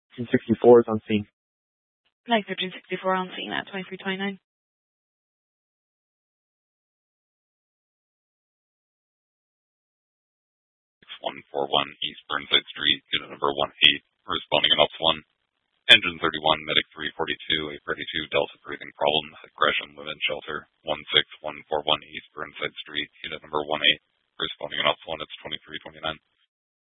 1364 is on scene. Like 1364 on scene at 2329. 141 East Burnside Street, unit number 18, responding on Ops 1. Engine 31, Medic 342, A32, Delta breathing problem, Gresham Women's Shelter, 16141 East Burnside Street, unit number 18, responding on Ops 1, it's 2329.